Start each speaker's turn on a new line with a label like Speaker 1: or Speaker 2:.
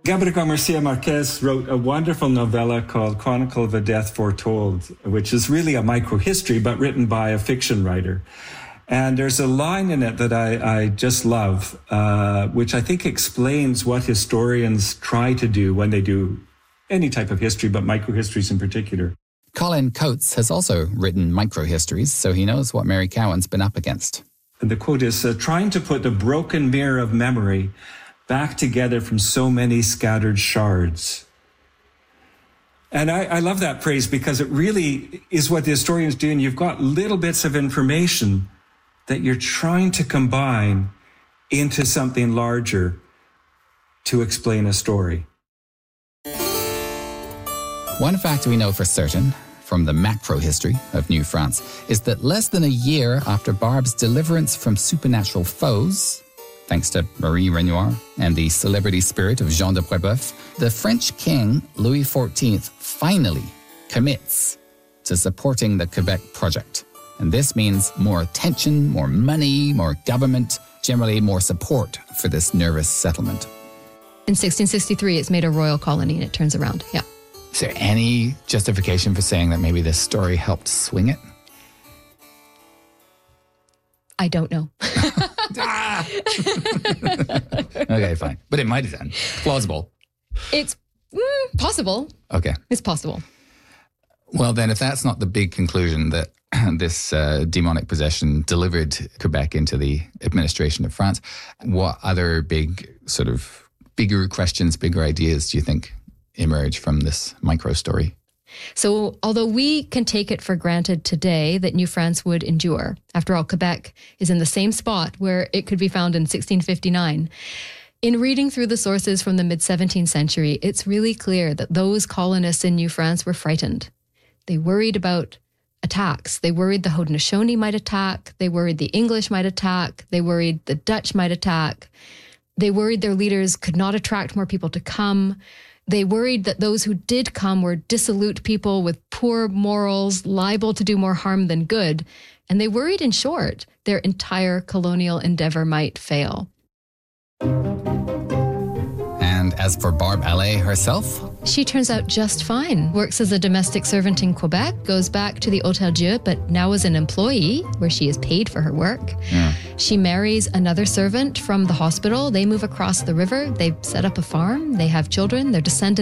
Speaker 1: Gabriel Garcia Marquez wrote a wonderful novella called Chronicle of a Death Foretold, which is really a microhistory, but written by a fiction writer. And there's a line in it that I just love, which I think explains what historians try to do when they do any type of history, but microhistories in particular.
Speaker 2: Colin Coates has also written microhistories, so he knows what Mary Cowan's been up against.
Speaker 1: And the quote is, trying to put the broken mirror of memory back together from so many scattered shards. And I love that phrase because it really is what the historian's doing. You've got little bits of information that you're trying to combine into something larger to explain a story.
Speaker 2: One fact we know for certain from the macro history of New France is that less than a year after Barb's deliverance from supernatural foes, thanks to Marie Renoir and the celebrity spirit of Jean de Brébeuf, the French king, Louis XIV, finally commits to supporting the Quebec project. And this means more attention, more money, more government, generally more support for this nervous settlement.
Speaker 3: In 1663, it's made a royal colony and it turns around. Yeah.
Speaker 2: Is there any justification for saying that maybe this story helped swing it?
Speaker 3: I don't know.
Speaker 2: Okay, fine. But it might have done. Plausible.
Speaker 3: It's possible.
Speaker 2: Okay.
Speaker 3: It's possible.
Speaker 2: Well, then, if that's not the big conclusion that this demonic possession delivered Quebec into the administration of France, what other bigger questions, bigger ideas do you think emerge from this micro story?
Speaker 3: So although we can take it for granted today that New France would endure, after all, Quebec is in the same spot where it could be found in 1659. In reading through the sources from the mid-17th century, it's really clear that those colonists in New France were frightened. They worried about attacks. They worried the Haudenosaunee might attack. They worried the English might attack. They worried the Dutch might attack. They worried their leaders could not attract more people to come. They worried that those who did come were dissolute people with poor morals, liable to do more harm than good. And they worried, in short, their entire colonial endeavor might fail.
Speaker 2: And as for Barbe Allais herself?
Speaker 3: She turns out just fine. Works as a domestic servant in Quebec, goes back to the Hôtel Dieu, but now as an employee, where she is paid for her work. Yeah. She marries another servant from the hospital. They move across the river. They set up a farm. They have children. Their descendants